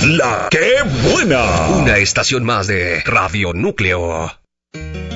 La que buena. Una estación más de Radio Núcleo.